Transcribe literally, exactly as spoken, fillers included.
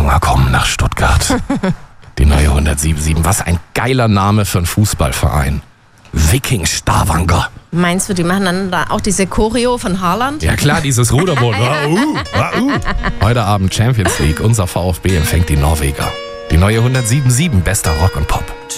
Wikinger kommen nach Stuttgart. Die neue hundertsiebenundsiebzig. Was ein geiler Name für einen Fußballverein. Viking Stavanger. Meinst du, die machen dann da auch diese Choreo von Haaland? Ja klar, dieses Ruderboot. uh, uh. Heute Abend Champions League. Unser VfB empfängt die Norweger. Die neue hundertsiebenundsiebzig, bester Rock und Pop.